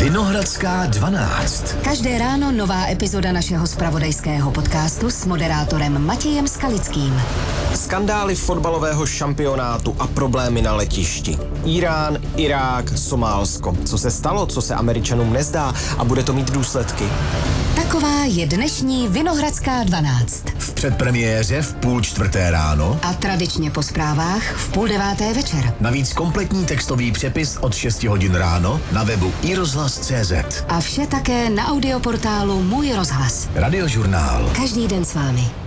Vinohradská 12. Každé ráno nová epizoda našeho zpravodajského podcastu s moderátorem Matějem Skalickým. Skandály fotbalového šampionátu a problémy na letišti. Irán, Irák, Somálsko. Co se stalo, co se Američanům nezdá a bude to mít důsledky? Taková je dnešní Vinohradská 12. V předpremiéře v 3:30 ráno A tradičně po zprávách v 8:30 večer. navíc kompletní textový přepis od 6 hodin ráno na webu iRozhlas.cz. A vše také na audioportálu Můj rozhlas. Radiožurnál. Každý den s vámi.